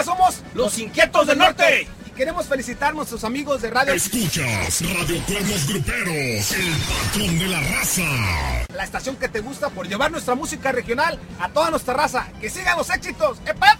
somos los Inquietos del Norte. Y queremos felicitar a nuestros amigos de Radio... Escuchas Radio Cuernos Gruperos, el patrón de la raza. La estación que te gusta por llevar nuestra música regional a toda nuestra raza. ¡Que sigan los éxitos! ¡Epa!